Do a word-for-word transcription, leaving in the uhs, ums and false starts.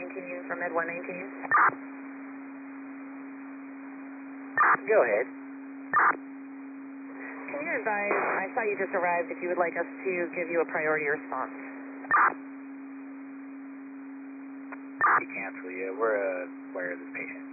nineteen from Med one nineteen. Go ahead. Can you advise, I saw you just arrived, if you would like us to give you a priority response? You cancel, yeah. We're uh, aware of this patient.